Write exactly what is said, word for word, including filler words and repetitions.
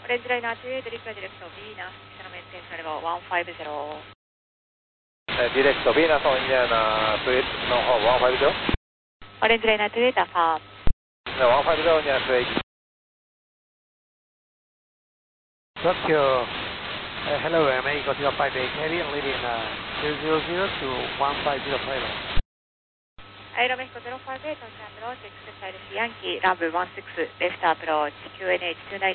オレンジライナーツーエイトリップディレクト B ナス、下のメンテンスレボワンファイブゼロ。 ディレクト B ナスオンインディアナツーエイトの方ワンファイブゼロ。 オレンジライナーツーエイトファーム。 ワンファイブゼロにはツーエイト。 Tokyo, uh, hello, I'm Eagle zero five eight heavy and leading uh, zero zero zero to one five zero pilot. アイロメヒコゼロファイブエイト、アプローチ、エクセプタイルスヤンキー、ランブワンシックス、レフトアプローチ、キューエヌエイチツーナイン